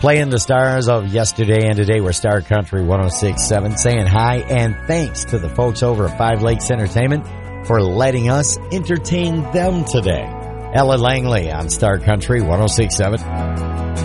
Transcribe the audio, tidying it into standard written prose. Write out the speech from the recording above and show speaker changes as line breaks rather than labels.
Playing the stars of yesterday and today. We're Star Country 106.7 saying hi and thanks to the folks over at Five Lakes Entertainment for letting us entertain them today. Ella Langley on Star Country 106.7.